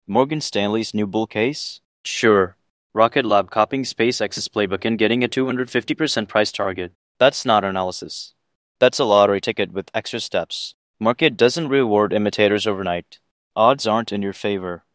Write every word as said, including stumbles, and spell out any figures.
Morgan Stanley's new bull case? Sure. Rocket Lab copying SpaceX's playbook and getting a two hundred fifty percent price target. That's not analysis. That's a lottery ticket with extra steps. Market doesn't reward imitators overnight. Odds aren't in your favor.